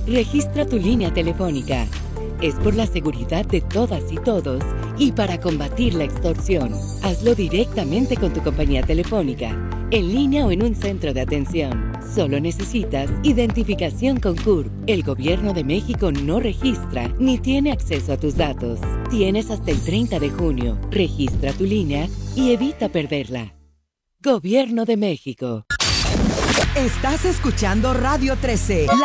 Registra tu línea telefónica. Es por la seguridad de todas y todos y para combatir la extorsión. Hazlo directamente con tu compañía telefónica, en línea o en un centro de atención. Solo necesitas identificación con CURP. El Gobierno de México no registra ni tiene acceso a tus datos. Tienes hasta el 30 de junio. Registra tu línea y evita perderla. Gobierno de México. Estás escuchando Radio 13.